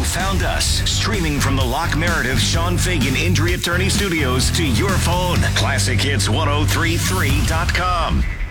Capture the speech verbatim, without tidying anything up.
found us, streaming from the Locke Meredith Sean Fagan Injury Attorney Studios to your phone. classic hits ten thirty-three dot com.